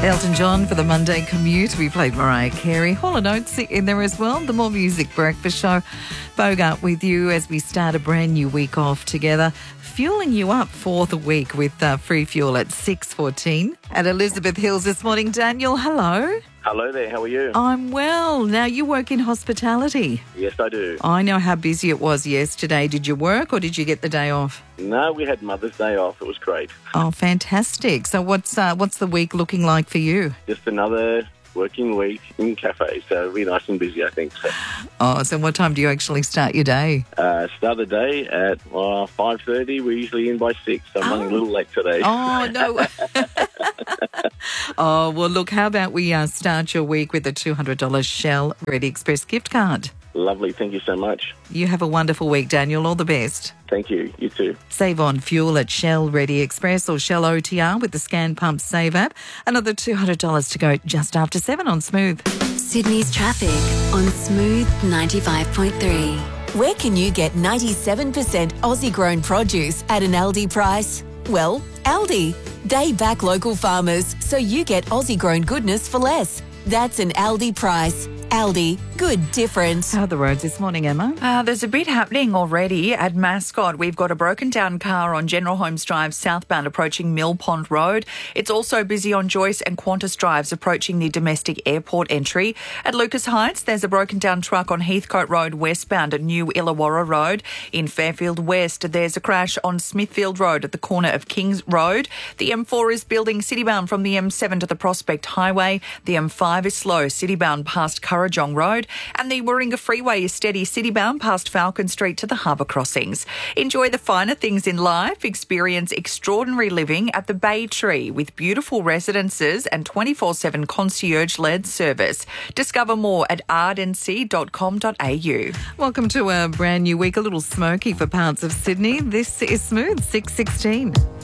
Elton John for the Monday commute. We played Mariah Carey. Hall & Oates in there as well. The More Music Breakfast Show. Bogart with you as we start a brand new week off together. Fueling you up for the week with free fuel at 6:14 at Elizabeth Hills this morning. Daniel, hello. Hello there, how are you? I'm well. Now, you work in hospitality. Yes, I do. I know how busy it was yesterday. Did you work or did you get the day off? No, we had Mother's Day off. It was great. Oh, fantastic. So what's the week looking like for you? Just another working week in cafes, so really nice and busy, I think. So what time do you actually start your day? Start the day at 5:30. We're usually in by 6, so I'm running a little late today. Oh, no. Oh, well, look, how about we start your week with a $200 Shell Ready Express gift card? Lovely, thank you so much. You have a wonderful week, Daniel. All the best. Thank you, you too. Save on fuel at Shell Ready Express or Shell OTR with the Scan Pump Save app. Another $200 to go just after 7 on Smooth. Sydney's traffic on Smooth 95.3. Where can you get 97% Aussie-grown produce at an Aldi price? Well, Aldi. They back local farmers, so you get Aussie-grown goodness for less. That's an Aldi price. Aldi, good difference. How are the roads this morning, Emma? There's a bit happening already at Mascot. We've got a broken down car on General Holmes Drive southbound approaching Mill Pond Road. It's also busy on Joyce and Qantas Drives approaching the domestic airport entry. At Lucas Heights, there's a broken down truck on Heathcote Road westbound at New Illawarra Road. In Fairfield West, there's a crash on Smithfield Road at the corner of Kings Road. The M4 is building citybound from the M7 to the Prospect Highway. The M5 is slow citybound past Currajong Road, and the Warringah Freeway is steady citybound past Falcon Street to the harbour crossings. Enjoy the finer things in life. Experience extraordinary living at the Bay Tree with beautiful residences and 24/7 concierge-led service. Discover more at ardency.com.au. Welcome to a brand new week. A little smoky for parts of Sydney. This is Smooth 6:16.